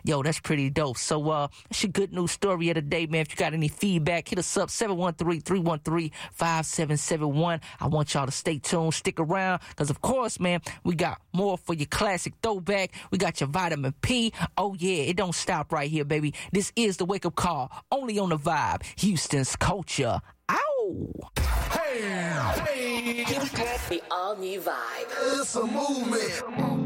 Yo, that's pretty dope. So, that's your good news story of the day, man. If you got any feedback, hit us up, 713-313-5771. I want y'all to stay tuned, stick around, because, of course, man, we got more for your classic throwback. We got your vitamin P. Oh, yeah, it don't stop right here, baby. This is the Wake Up Call, only on The Vibe, Houston's culture. Ow! Hey! The all-new Vibe. It's a movement.